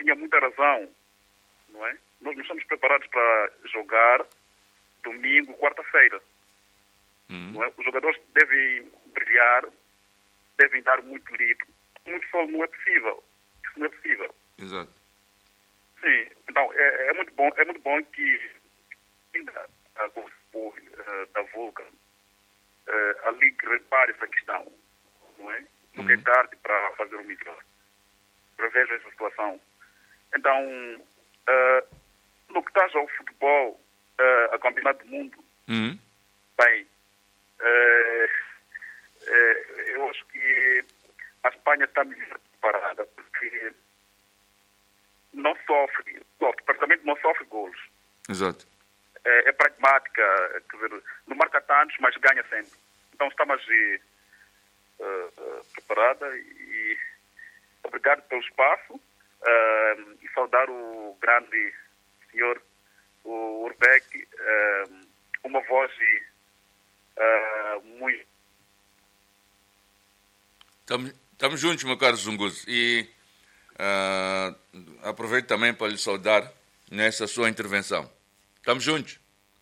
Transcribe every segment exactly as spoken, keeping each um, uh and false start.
tinha muita razão, não é? Nós não estamos preparados para jogar domingo, quarta-feira. Uhum. Não é? Os jogadores devem brilhar, devem dar muito litro. Muito sol não é possível. Isso não é possível. Exato. Sim, então é, é muito bom, é muito bom que ainda a uh, da Vulcan uh, ali que repare essa questão, não é? Nunca é tarde para fazer o melhor. Prevejo essa situação. Então, uh, no que está ao futebol, uh, a campeonato do mundo, Uhum. bem, uh, uh, eu acho que a Espanha está melhor preparada, porque não sofre, o departamento não sofre golos. Exato. É, é pragmática, quer dizer, não marca tantos, mas ganha sempre. Então está mais uh, uh, preparada e obrigado pelo espaço uh, e saudar o grande senhor, o Urbeck, uh, uma voz uh, muito... Estamos juntos, meu caro Zunguzo, e uh, aproveito também para lhe saudar nessa sua intervenção. Estamos juntos.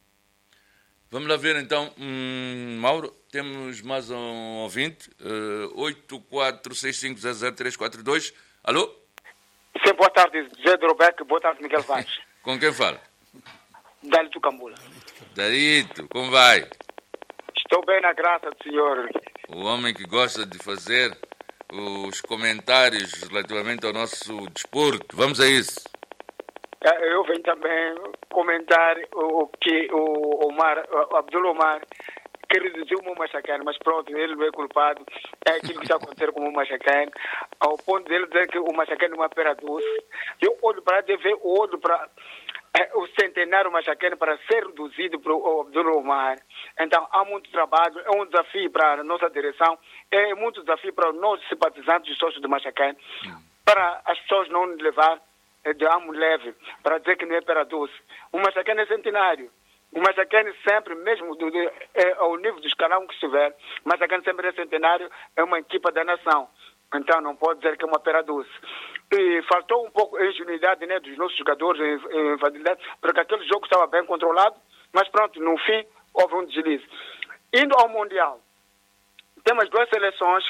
Vamos lá ver então, hum, Mauro, temos mais um ouvinte, uh, oito quatro seis cinco zero zero três quatro dois. Alô? Sim, boa tarde, Zé de Roberto, boa tarde, Miguel Vaz. Com quem fala? Dalito Cambula. Dalito, como vai? Estou bem na graça do senhor. O homem que gosta de fazer os comentários relativamente ao nosso desporto. Vamos a isso. Eu venho também comentar o que o Omar, o Abdul Omar, que reduziu o Machacane, mas pronto, ele não é culpado. É aquilo que está acontecendo com o Machacane, ao ponto dele dizer que o Machacane é uma pera doce. Eu olho para ele, ver o olho para é, o centenário Machacane para ser reduzido para o Abdul Omar. Então, há muito trabalho, é um desafio para a nossa direção, é muito desafio para nós simpatizantes e sócios do Machacane, para as pessoas não nos levar de amo leve, para dizer que não é pera doce. O Machacane é centenário. O Machacane sempre, mesmo do, do, é, ao nível do escalão que estiver, o Machacane sempre é centenário, é uma equipa da nação. Então não pode dizer que é uma pera doce. E faltou um pouco a ingenuidade, né, dos nossos jogadores em, em infantilidade, porque aquele jogo estava bem controlado, mas pronto, no fim houve um deslize. Indo ao Mundial, temos duas seleções,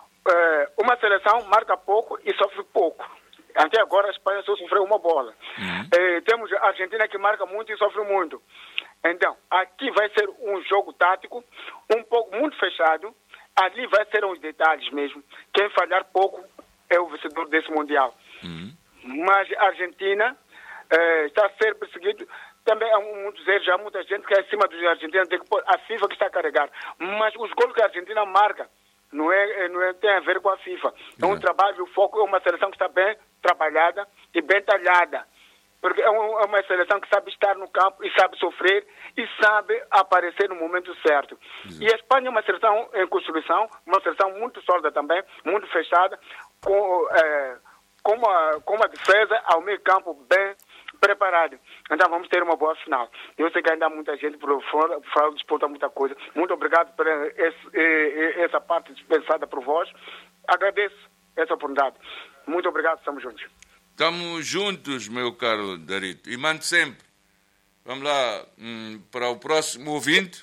é, uma seleção marca pouco e sofre pouco. Até agora a Espanha só sofreu uma bola. Uhum. Eh, temos a Argentina que marca muito e sofre muito. Então, aqui vai ser um jogo tático, um pouco muito fechado. Ali vai ser uns detalhes mesmo. Quem falhar pouco é o vencedor desse Mundial. Uhum. Mas a Argentina eh, está a ser perseguido. Também há muitos erros, há muita gente que é acima dos argentinos, tem que pôr a FIFA que está a carregar. Mas os gols que a Argentina marca não, é, não é, tem a ver com a FIFA. É um uhum. trabalho, o foco é uma seleção que está bem trabalhada e bem talhada. Porque é uma seleção que sabe estar no campo e sabe sofrer e sabe aparecer no momento certo. Exato. E a Espanha é uma seleção em construção, uma seleção muito sólida também, muito fechada, com, é, com, uma, com uma defesa ao meio campo bem preparado. Então vamos ter uma boa final. Eu sei que ainda há muita gente por fora, fora do desporto, há muita coisa. Muito obrigado por esse, essa parte dispensada por vós. Agradeço essa oportunidade. Muito obrigado, estamos juntos. Estamos juntos, meu caro Darito. E mande sempre. Vamos lá hum, para o próximo ouvinte.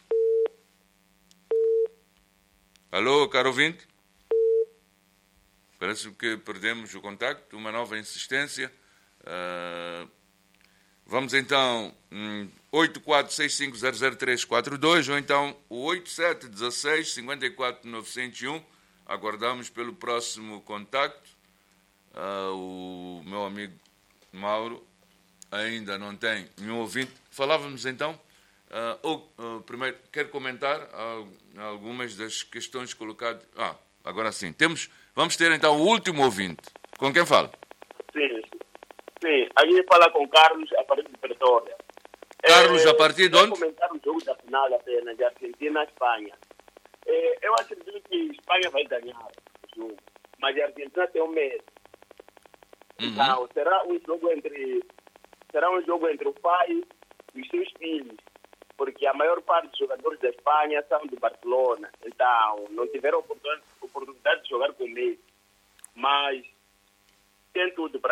Alô, caro ouvinte? Parece que perdemos o contacto. Uma nova insistência. Uh, vamos então hum, oito quatro seis cinco zero zero três quatro dois ou então o oito sete um seis cinco quatro nove zero um. Aguardamos pelo próximo contacto. Uh, o meu amigo Mauro ainda não tem nenhum ouvinte. Falávamos então, uh, ou, uh, primeiro, quero comentar uh, algumas das questões colocadas. Ah, agora sim. Temos, vamos ter então o último ouvinte. Com quem fala? Sim, sim. A gente fala com Carlos a partir de Pretória. Carlos, é, a partir de onde? Vou comentar o jogo da final apenas, de Argentina e Espanha. É, eu acredito que a Espanha vai ganhar o jogo, mas a Argentina tem um medo. Uhum. Então, será um jogo entre será um jogo entre o pai e os seus filhos, porque a maior parte dos jogadores da Espanha são do Barcelona, então não tiveram oportunidade, oportunidade de jogar com ele, mas tem tudo para